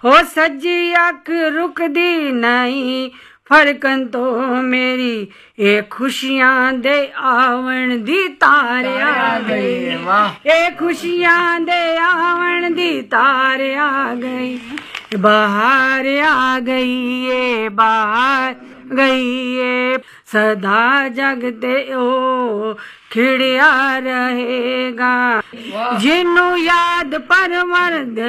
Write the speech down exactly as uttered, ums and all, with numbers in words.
हो सज्जी अख रुकदी नहीं फड़कन तो मेरी ए खुशियां दे आवण दी तार आ गई ए खुशियां दे आवण दी तार आ गई बाहर आ गई ए बाहर गई ए सदा जगते ओ खिड़िया रहेगा जिन्नू याद परवर